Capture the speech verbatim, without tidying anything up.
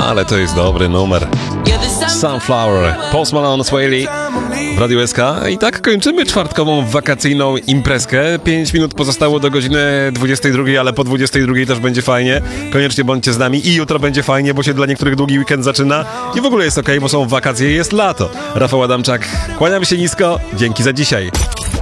Ale to jest dobry numer. Sunflower, Post Malone, Swae Lee w Radiu S K. I tak kończymy czwartkową wakacyjną imprezkę. Pięć minut pozostało do godziny dwudziestej drugiej, ale po dwudziestej drugiej też będzie fajnie. Koniecznie bądźcie z nami i jutro będzie fajnie, bo się dla niektórych długi weekend zaczyna. I w ogóle jest okej, bo są wakacje i jest lato. Rafał Adamczak, kłaniam się nisko. Dzięki za dzisiaj.